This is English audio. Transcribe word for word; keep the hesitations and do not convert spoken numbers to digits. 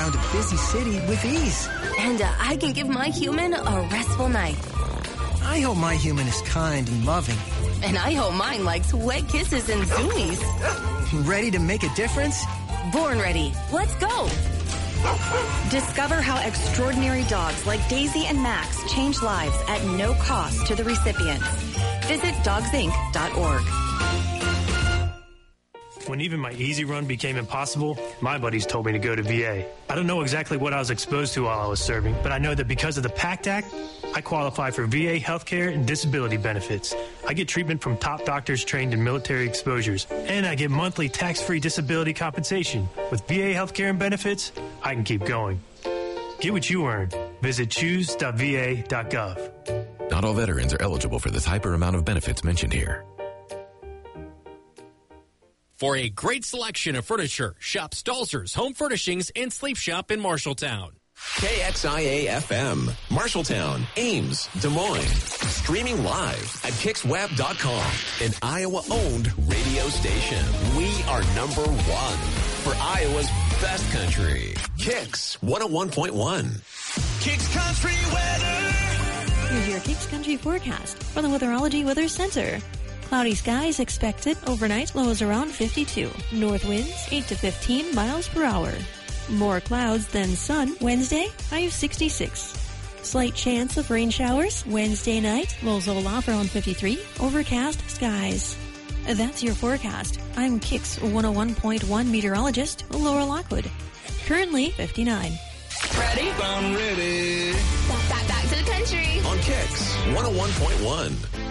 around a busy city with ease. And uh, I can give my human a restful night. I hope my human is kind and loving. And I hope mine likes wet kisses and zoomies. Ready to make a difference? Born ready. Let's go. Discover how extraordinary dogs like Daisy and Max change lives at no cost to the recipients. Visit dogs inc dot org. When even my easy run became impossible, my buddies told me to go to V A. I don't know exactly what I was exposed to while I was serving, but I know that because of the PACT Act, I qualify for V A healthcare and disability benefits. I get treatment from top doctors trained in military exposures, and I get monthly tax-free disability compensation. With V A healthcare and benefits, I can keep going. Get what you earn. Visit choose dot v a dot gov. Not all veterans are eligible for this hyper amount of benefits mentioned here. For a great selection of furniture, shop Stalzer's Home Furnishings and Sleep Shop in Marshalltown. K X I A F M, Marshalltown, Ames, Des Moines. Streaming live at kicks web dot com, an Iowa-owned radio station. We are number one for Iowa's best country. Kicks one oh one point one. Kicks Country Weather. Here's your Kicks Country forecast from the Weatherology Weather Center. Cloudy skies expected overnight, lows around fifty-two. North winds eight to fifteen miles per hour. More clouds than sun Wednesday, high of sixty-six. Slight chance of rain showers Wednesday night, lows will off around fifty-three. Overcast skies. That's your forecast. I'm Kicks one oh one point one meteorologist Laura Lockwood. Currently fifty-nine. Ready? I'm ready. Back, back, back to the country. On Kicks one oh one point one.